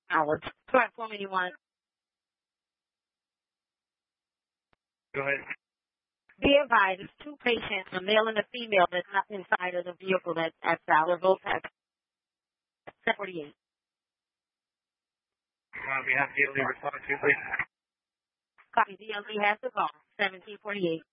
hours. Platform 81. Go ahead. Be advised, there's two patients, a male and a female, that's not inside of the vehicle that's at Fowler Voltax 748. We have DLE respond to, please. Copy. DLE has the call. 1748.